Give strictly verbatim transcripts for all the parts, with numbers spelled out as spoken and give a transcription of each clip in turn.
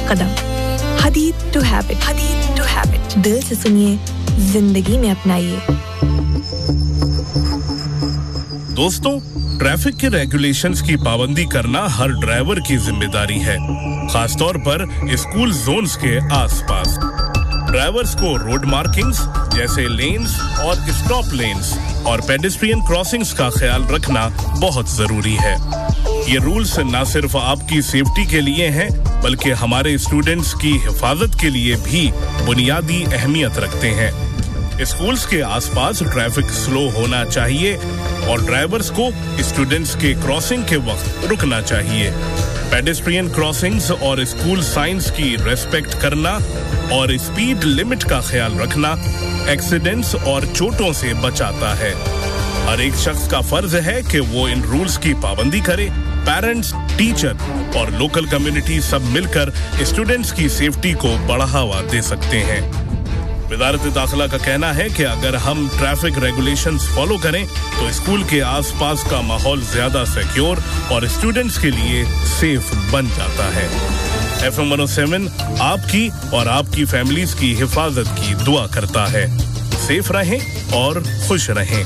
Kadam Hadid to habit Hadid to habit दिल से सुनिए जिंदगी में अपनाइए दोस्तों ट्रैफिक के रेगुलेशंस की पाबंदी करना हर ड्राइवर की जिम्मेदारी है खासतौर पर स्कूल जोन्स के आसपास ड्राइवर्स को रोड मार्किंग्स जैसे लेन्स और स्टॉप लेन्स और पेडेस्ट्रियन क्रॉसिंग्स का ख्याल रखना बहुत जरूरी है ये रूल्स न सिर्फ आपकी सेफ्टी के लिए हैं बल्कि हमारे स्टूडेंट्स की हिफाजत के लिए भी बुनियादी अहमियत रखते हैं स्कूल्स के आसपास ट्रैफिक स्लो होना चाहिए और ड्राइवर्स को स्टूडेंट्स के क्रॉसिंग के वक्त रुकना चाहिए पेडेस्ट्रियन क्रॉसिंग्स और स्कूल साइंस की रेस्पेक्ट करना और स्पीड लिमिट का ख्याल रखना एक्सीडेंट्स और चोटों से बचाता है हर एक शख्स का फर्ज है कि वो इन रूल्स की पाबंदी करे पेरेंट्स टीचर और लोकल कम्युनिटी सब मिलकर स्टूडेंट्स की सेफ्टी को बढ़ावा दे सकते हैं वजारत दाखिला का कहना है कि अगर हम ट्रैफिक रेगुलेशंस फॉलो करें तो स्कूल के आसपास का माहौल ज्यादा सिक्योर और स्टूडेंट्स के लिए सेफ बन जाता है F M one O seven आपकी और आपकी फैमिलीज की हिफाजत की दुआ करता है सेफ रहें और खुश रहें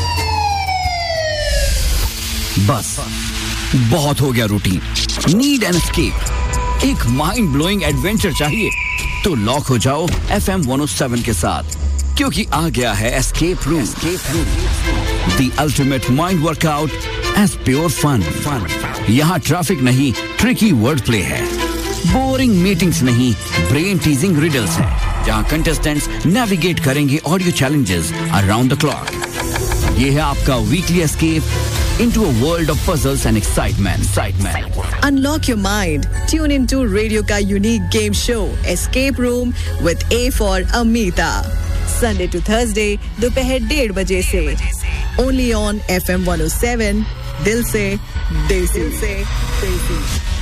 बस बहुत हो गया रूटीन नीड एन एस्केप एक माइंड ब्लोइंग एडवेंचर चाहिए तो लॉक हो जाओ F M one O seven के साथ क्योंकि आ गया है escape room the ultimate mind workout as pure fun यहाँ ट्रैफिक नहीं ट्रिकी वर्ड प्ले है बोरिंग मीटिंग्स नहीं ब्रेन टीजिंग रिडल्स हैं जहाँ कंटेस्टेंट्स नेविगेट करेंगे audio challenges around the clock ये है आपका weekly escape into a world of puzzles and excitement. excitement. Unlock your mind. Tune into Radio ka unique game show, Escape Room with A for Amita. Sunday to Thursday, दोपहर डेढ़ बजे से. Only on F M one oh seven. दिल से, देसी से, देसी.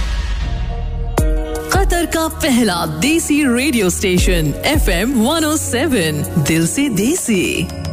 Qatar का पहला देसी radio station F M one oh seven. दिल से देसी.